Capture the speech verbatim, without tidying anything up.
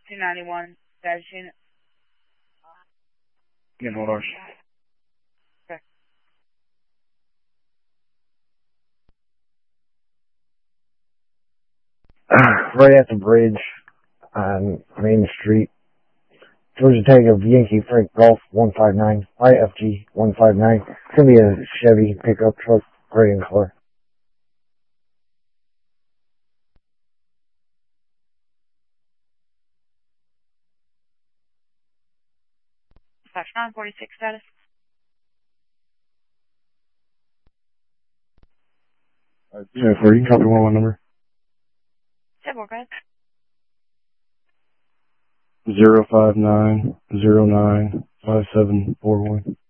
two ninety-one status unit. Again, hold on. Okay. Right at the bridge on Main Street. Georgia Tech of Yankee Frank Golf one five nine, I F G one five nine. It's going to be a Chevy pickup truck, gray in color. Flash nine forty-six status. Yeah, for you can copy one one number. Several guys. Zero five nine zero nine five seven four one.